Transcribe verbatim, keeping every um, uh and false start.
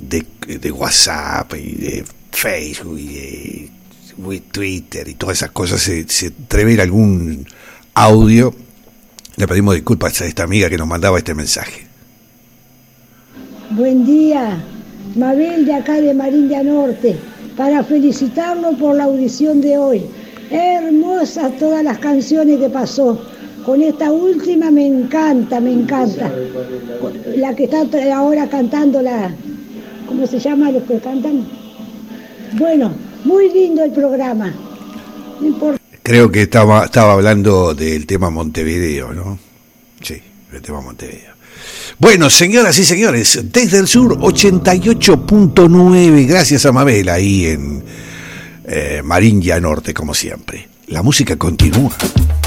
de, de WhatsApp y de Facebook y de Twitter y todas esas cosas se, se entrever algún audio, le pedimos disculpas a esta amiga que nos mandaba este mensaje. Buen día, Mabel de acá de Marindia Norte, para felicitarlo por la audición de hoy. Hermosas todas las canciones que pasó. Con esta última me encanta, me encanta. La que está ahora cantando, la, ¿cómo se llama los que cantan? Bueno, muy lindo el programa. No importa. Creo que estaba, estaba hablando del tema Montevideo, ¿no? Sí, el tema Montevideo. Bueno, señoras y señores, desde el sur ochenta y ocho punto nueve, gracias a Mabel ahí en eh, Marindia Norte, como siempre. La música continúa.